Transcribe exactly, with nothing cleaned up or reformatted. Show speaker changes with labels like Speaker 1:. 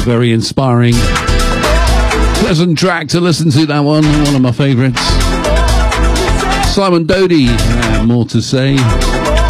Speaker 1: very inspiring. Pleasant track to listen to, that one. One of my favourites. Simon Doty, uh, More to Say.